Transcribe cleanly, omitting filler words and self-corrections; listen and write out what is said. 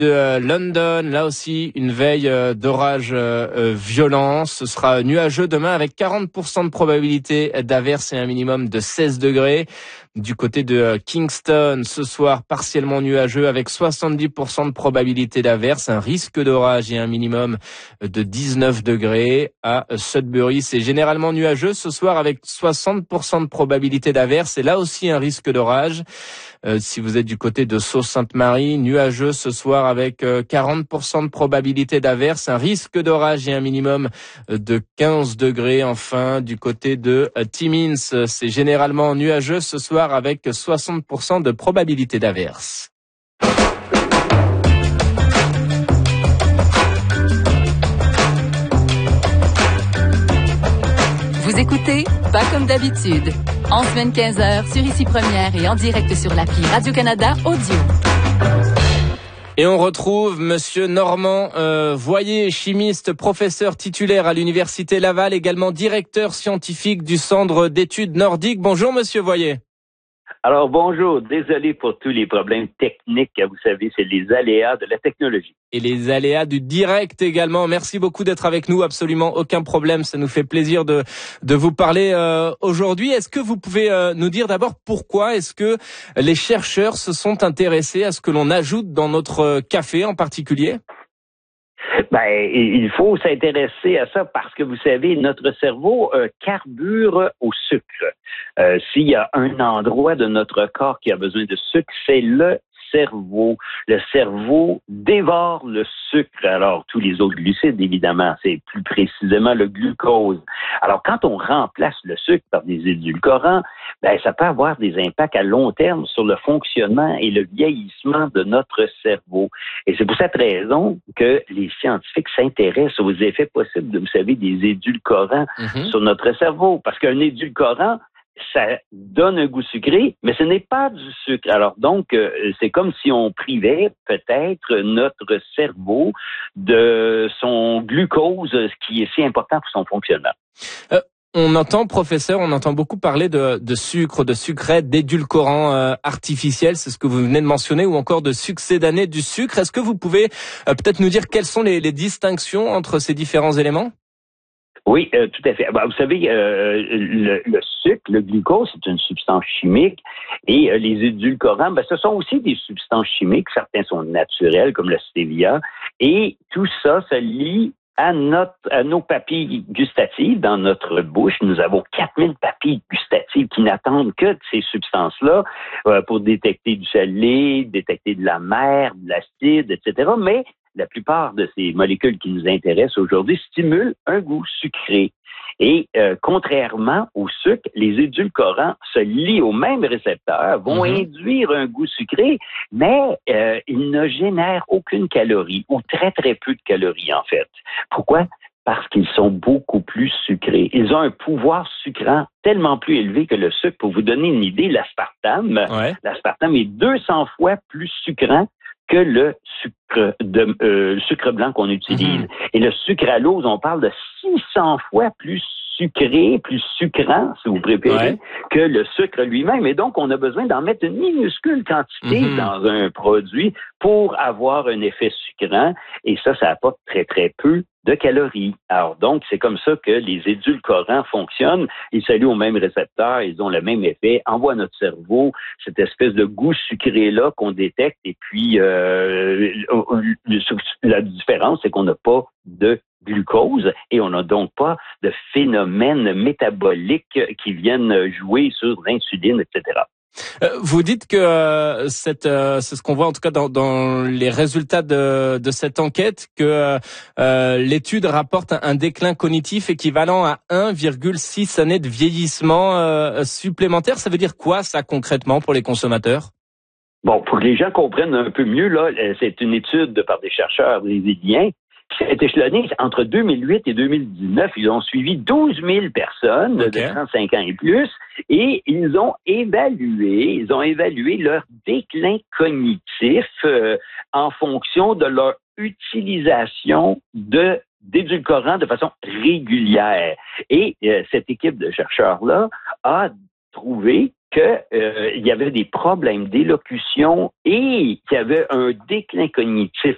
de London, là aussi une veille d'orage violent. Ce sera nuageux demain avec 40% de probabilité d'averse et un minimum de 16 degrés. Du côté de Kingston, ce soir partiellement nuageux avec 70% de probabilité d'averse, un risque d'orage et un minimum de 19 degrés. À Sudbury, c'est généralement nuageux ce soir avec 60% de probabilité d'averse et là aussi un risque d'orage. Si vous êtes du côté de Sault-Sainte-Marie, nuageux ce soir avec 40% de probabilité d'averse, un risque d'orage et un minimum de 15 degrés. Enfin, du côté de Timmins, c'est généralement nuageux ce soir avec 60% de probabilité d'averse. Vous écoutez Pas comme d'habitude. En semaine 15h sur Ici Première et en direct sur l'appli Radio-Canada Audio. Et on retrouve Monsieur Normand Voyer, chimiste, professeur titulaire à l'Université Laval, également directeur scientifique du Centre d'études nordiques. Bonjour Monsieur Voyer. Alors bonjour, désolé pour tous les problèmes techniques, vous savez, c'est les aléas de la technologie. Et les aléas du direct également. Merci beaucoup d'être avec nous, absolument aucun problème, ça nous fait plaisir de vous parler aujourd'hui. Est-ce que vous pouvez nous dire d'abord pourquoi est-ce que les chercheurs se sont intéressés à ce que l'on ajoute dans notre café en particulier? Il faut s'intéresser à ça parce que vous savez, notre cerveau carbure au sucre. S'il y a un endroit de notre corps qui a besoin de sucre, c'est le cerveau. Le cerveau dévore le sucre. Alors, tous les autres glucides, évidemment, c'est plus précisément le glucose. Alors, quand on remplace le sucre par des édulcorants, ça peut avoir des impacts à long terme sur le fonctionnement et le vieillissement de notre cerveau. Et c'est pour cette raison que les scientifiques s'intéressent aux effets possibles, vous savez, des édulcorants sur notre cerveau. Parce qu'un édulcorant, ça donne un goût sucré, mais ce n'est pas du sucre. Alors donc, c'est comme si on privait peut-être notre cerveau de son glucose, ce qui est si important pour son fonctionnement. On entend beaucoup parler de sucre, de sucrètes, d'édulcorants artificiels, c'est ce que vous venez de mentionner, ou encore de succédanés du sucre. Est-ce que vous pouvez peut-être nous dire quelles sont les distinctions entre ces différents éléments? Oui, tout à fait. Vous savez, le sucre, le glucose, c'est une substance chimique et les édulcorants, ce sont aussi des substances chimiques. Certains sont naturels, comme le stevia, et tout ça se lie à nos papilles gustatives dans notre bouche. Nous avons 4000 papilles gustatives qui n'attendent que de ces substances-là pour détecter du salé, détecter de la mer, de l'acide, etc. Mais la plupart de ces molécules qui nous intéressent aujourd'hui stimulent un goût sucré. Et contrairement au sucre, les édulcorants se lient au même récepteur, vont induire un goût sucré, mais ils ne génèrent aucune calorie, ou très très peu de calories en fait. Pourquoi? Parce qu'ils sont beaucoup plus sucrés. Ils ont un pouvoir sucrant tellement plus élevé que le sucre. Pour vous donner une idée, l'aspartame est 200 fois plus sucrant que le sucre blanc qu'on utilise. Et le sucralose, on parle de 600 fois plus sucré, plus sucrant, si vous préférez, que le sucre lui-même. Et donc, on a besoin d'en mettre une minuscule quantité dans un produit pour avoir un effet sucrant. Et ça apporte très, très peu de calories. Alors donc, c'est comme ça que les édulcorants fonctionnent. Ils s'allient au même récepteur, ils ont le même effet, envoient à notre cerveau cette espèce de goût sucré-là qu'on détecte. Et puis, la différence, c'est qu'on n'a pas de glucose et on n'a donc pas de phénomènes métaboliques qui viennent jouer sur l'insuline, etc. Vous dites que c'est ce qu'on voit en tout cas dans les résultats de cette enquête, que l'étude rapporte un déclin cognitif équivalent à 1,6 années de vieillissement supplémentaire. Ça veut dire quoi ça concrètement pour les consommateurs? Bon, pour que les gens comprennent un peu mieux, là, c'est une étude par des chercheurs brésiliens qui s'est échelonnée entre 2008 et 2019. Ils ont suivi 12 000 personnes de 35 ans et plus et ils ont évalué leur déclin cognitif en fonction de leur utilisation d'édulcorants de façon régulière. Et cette équipe de chercheurs-là a trouvé qu'il y avait des problèmes d'élocution et qu'il y avait un déclin cognitif